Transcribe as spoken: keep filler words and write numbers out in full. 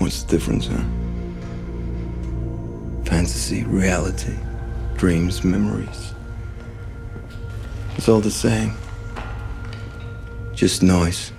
What's the difference, huh? Fantasy, reality, dreams, memories. It's all the same. Just noise.